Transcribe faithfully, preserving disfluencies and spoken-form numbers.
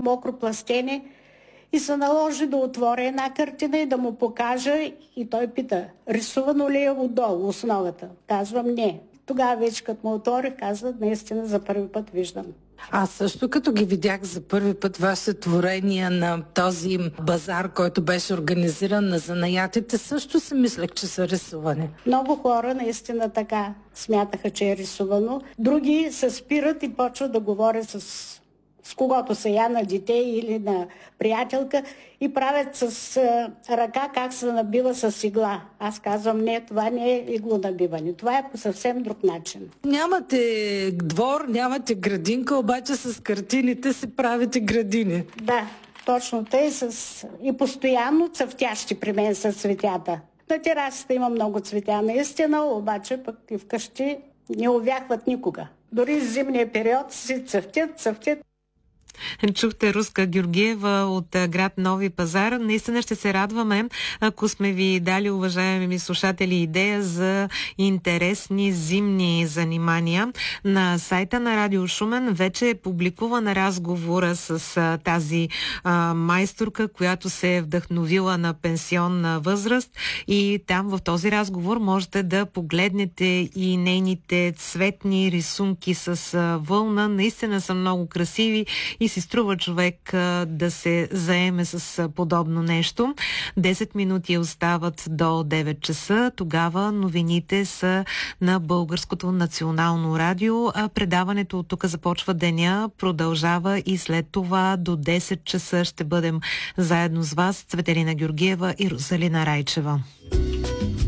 мокро пластене и се наложи да отворя една картина и да му покажа и той пита, рисувано ли е отдолу основата? Казвам не. Тогава вече като му отворих, казва, наистина за първи път виждам. Аз също като ги видях за първи път вашите творения на този базар, който беше организиран на занаятите, също си мислех, че са рисувани. Много хора наистина така смятаха, че е рисувано. Други се спират и почват да говорят с, с когото са я на дете или на приятелка и правят с а, ръка как се набива с игла. Аз казвам, не, това не е иглонабиване. Това е по съвсем друг начин. Нямате двор, нямате градинка, обаче с картините си правите градини. Да, точно тъй с... и постоянно цъфтящи при мен са цветята. На терасата има много цветя, наистина, обаче пък и вкъщи не увяхват никога. Дори в зимния период си цъфтят, цъфтят. Чухте Руска Георгиева от град Нови пазар. Наистина ще се радваме, ако сме ви дали, уважаеми ми слушатели, идея за интересни зимни занимания. На сайта на Радио Шумен вече е публикуван разговора с а, тази а, майсторка, която се е вдъхновила на пенсионна възраст, и там в този разговор можете да погледнете и нейните цветни рисунки с а, вълна. Наистина са много красиви и си струва човек а, да се заеме с а, подобно нещо. десет минути остават до девет часа. Тогава новините са на Българското национално радио, а предаването от тук започва деня, продължава и след това до десет часа ще бъдем заедно с вас, Цветелина Георгиева и Розалина Райчева.